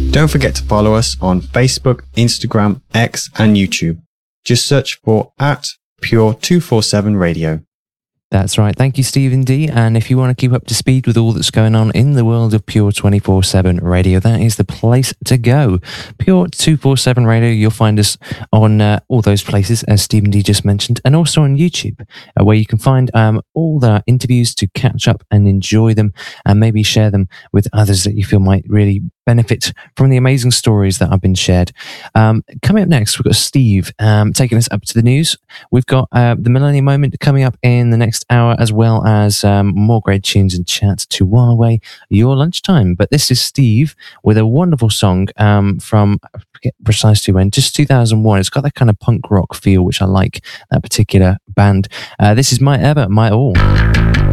Don't forget to follow us on Facebook, Instagram, X, and YouTube. Just search for @Pure247 Radio. That's right. Thank you, Stephen D. And if you want to keep up to speed with all that's going on in the world of Pure 24/7 Radio, that is the place to go. Pure 247 Radio, you'll find us on all those places, as Stephen D just mentioned, and also on YouTube, where you can find all the interviews to catch up and enjoy them, and maybe share them with others that you feel might really benefit from the amazing stories that have been shared. Coming up next, we've got Steve taking us up to the news. We've got the Millennium Moment coming up in the next hour, as well as more great tunes and chat to while away your lunchtime. But this is Steve with a wonderful song from, I forget precisely when, just 2001. It's got that kind of punk rock feel, which I like, that particular band. This is My Ever, My All.